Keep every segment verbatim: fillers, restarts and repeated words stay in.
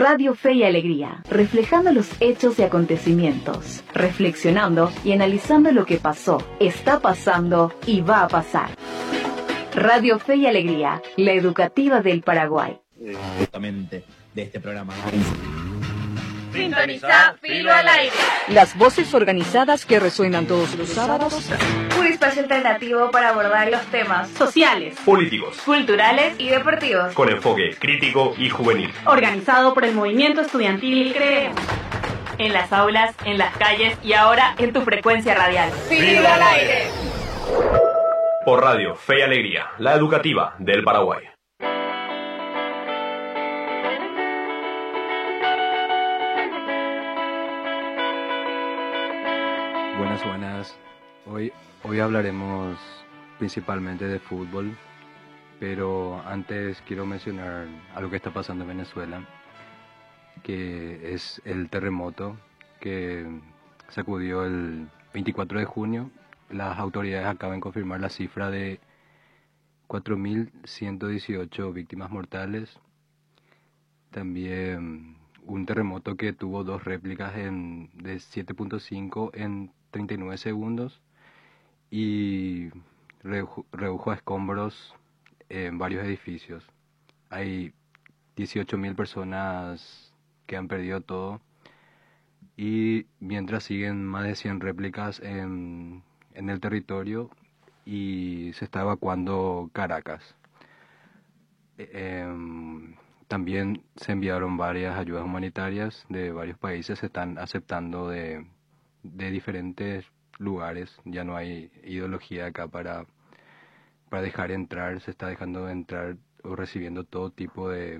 Radio Fe y Alegría, reflejando los hechos y acontecimientos, reflexionando y analizando lo que pasó, está pasando y va a pasar. Radio Fe y Alegría, la educativa del Paraguay. Justamente de este programa. Sintoniza Filo al Aire. Las voces organizadas que resuenan todos los sábados. Un espacio alternativo para abordar los temas sociales, políticos, culturales y deportivos. Con enfoque crítico y juvenil. Organizado por el movimiento estudiantil Creemos. En las aulas, en las calles y ahora en tu frecuencia radial. Filo al Aire. Por Radio Fe y Alegría, la educativa del Paraguay. Buenas, buenas. Hoy, hoy hablaremos principalmente de fútbol, pero antes quiero mencionar algo que está pasando en Venezuela, que es el terremoto que sacudió el veinticuatro de junio. Las autoridades acaban de confirmar la cifra de cuatro mil ciento dieciocho víctimas mortales. También un terremoto que tuvo dos réplicas en, de siete punto cinco en treinta y nueve segundos y redujo a escombros en varios edificios. Hay dieciocho mil personas que han perdido todo y mientras siguen más de cien réplicas en, en el territorio y se está evacuando Caracas. Eh, También se enviaron varias ayudas humanitarias de varios países, se están aceptando de, de diferentes lugares. Ya no hay ideología acá para, para dejar entrar, se está dejando entrar o recibiendo todo tipo de,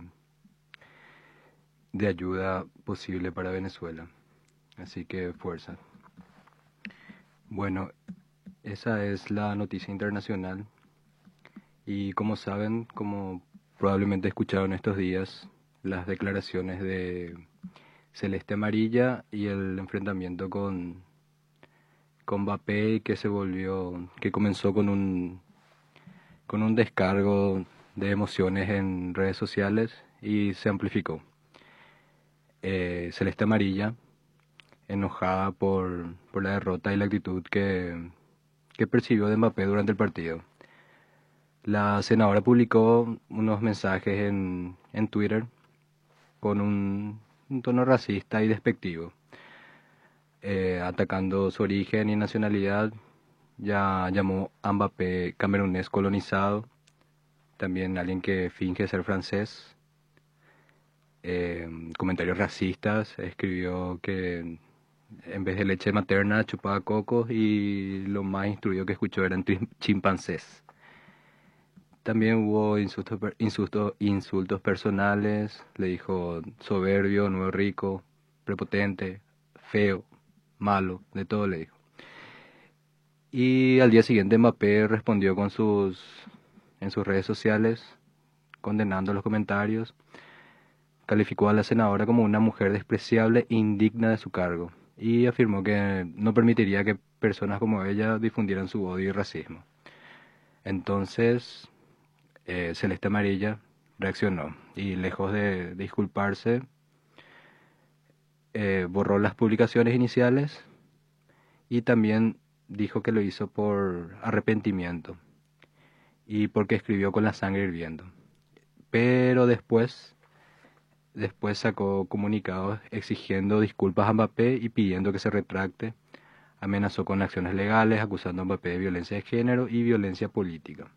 de ayuda posible para Venezuela. Así que fuerza. Bueno, esa es la noticia internacional. Y como saben, como probablemente escucharon estos días, las declaraciones de Celeste Amarilla y el enfrentamiento con, con Mbappé, que se volvió, que comenzó con un, con un descargo de emociones en redes sociales y se amplificó. Eh, Celeste Amarilla, enojada por, por la derrota y la actitud que, que percibió de Mbappé durante el partido. La senadora publicó unos mensajes en, en Twitter con un, un tono racista y despectivo, eh, atacando su origen y nacionalidad. Ya llamó a Mbappé camerunés colonizado, también alguien que finge ser francés. Eh, comentarios racistas, escribió que en vez de leche materna chupaba cocos y lo más instruido que escuchó eran chimpancés. También hubo insultos, insultos, insultos personales, le dijo soberbio, no rico, prepotente, feo, malo, de todo le dijo. Y al día siguiente Mbappé respondió con sus, en sus redes sociales, condenando los comentarios, calificó a la senadora como una mujer despreciable e indigna de su cargo, y afirmó que no permitiría que personas como ella difundieran su odio y racismo. Entonces Eh, Celeste Amarilla reaccionó y lejos de, de disculparse, eh, borró las publicaciones iniciales y también dijo que lo hizo por arrepentimiento y porque escribió con la sangre hirviendo. Pero después, después sacó comunicados exigiendo disculpas a Mbappé y pidiendo que se retracte. Amenazó con acciones legales acusando a Mbappé de violencia de género y violencia política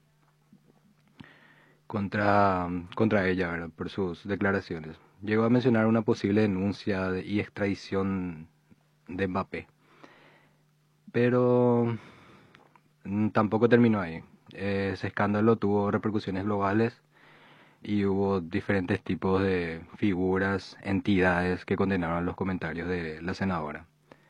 contra, contra ella, ¿verdad?, por sus declaraciones. Llegó a mencionar una posible denuncia de, y extradición de Mbappé. Pero mm, tampoco terminó ahí. Ese escándalo tuvo repercusiones globales y hubo diferentes tipos de figuras, entidades que condenaron los comentarios de la senadora.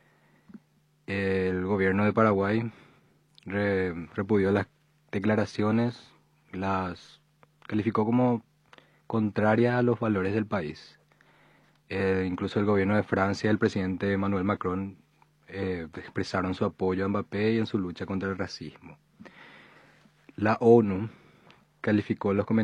El gobierno de Paraguay re, repudió las declaraciones, las calificó como contrarias a los valores del país. Eh, incluso el gobierno de Francia y el presidente Emmanuel Macron eh, expresaron su apoyo a Mbappé y en su lucha contra el racismo. La ONU calificó los comentarios